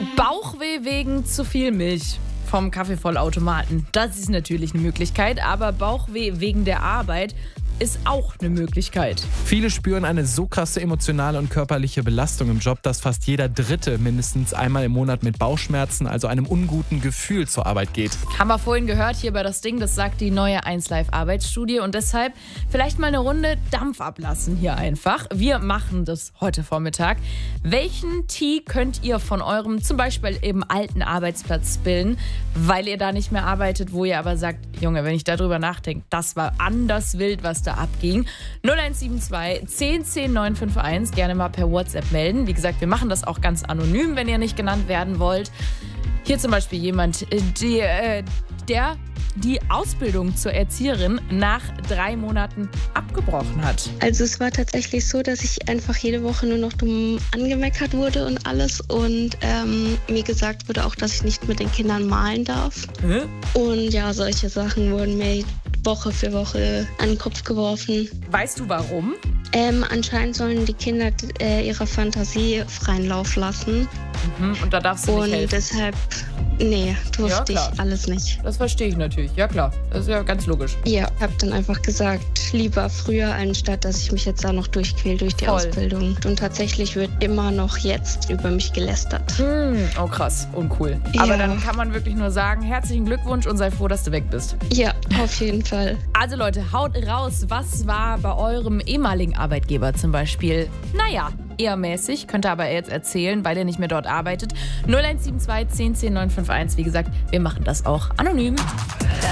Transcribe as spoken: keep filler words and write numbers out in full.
Bauchweh wegen zu viel Milch vom Kaffeevollautomaten. Das ist natürlich eine Möglichkeit, aber Bauchweh wegen der Arbeit ist auch eine Möglichkeit. Viele spüren eine so krasse emotionale und körperliche Belastung im Job, dass fast jeder Dritte mindestens einmal im Monat mit Bauchschmerzen, also einem unguten Gefühl, zur Arbeit geht. Haben wir vorhin gehört hier bei das Ding, das sagt die neue eins Live Arbeitsstudie und deshalb vielleicht mal eine Runde Dampf ablassen hier einfach. Wir machen das heute Vormittag. Welchen Tee könnt ihr von eurem zum Beispiel eben alten Arbeitsplatz spillen, weil ihr da nicht mehr arbeitet, wo ihr aber sagt, Junge, wenn ich darüber nachdenke, das war anders wild, was da abging. null eins sieben zwei, zehn zehn, neun fünf eins, gerne mal per WhatsApp melden. Wie gesagt, wir machen das auch ganz anonym, wenn ihr nicht genannt werden wollt. Hier zum Beispiel jemand, die, äh, der die Ausbildung zur Erzieherin nach drei Monaten abgebrochen hat. Also es war tatsächlich so, dass ich einfach jede Woche nur noch dumm angemeckert wurde und alles und ähm, mir gesagt wurde auch, dass ich nicht mit den Kindern malen darf. Hä? Und ja, solche Sachen wurden mir Woche für Woche an den Kopf geworfen. Weißt du warum? Ähm, anscheinend sollen die Kinder äh, ihrer Fantasie freien Lauf lassen. Mhm, und da darfst du und nicht helfen. deshalb, nee, durfte Ja, ich alles nicht. Das verstehe ich natürlich. Ja klar, das ist ja ganz logisch. Ja, ich habe dann einfach gesagt, lieber früher, anstatt dass ich mich jetzt da noch durchquäle durch die Voll. Ausbildung. Und tatsächlich wird immer noch jetzt über mich gelästert. Hm, oh krass, uncool. Ja. Aber dann kann man wirklich nur sagen, herzlichen Glückwunsch und sei froh, dass du weg bist. Ja, auf jeden Fall. Also Leute, haut raus, was war bei eurem ehemaligen Arbeitgeber zum Beispiel? Naja, eher mäßig, könnt ihr aber jetzt erzählen, weil ihr nicht mehr dort arbeitet. null eins sieben zwei, zehn zehn, neun fünf eins, wie gesagt, wir machen das auch anonym.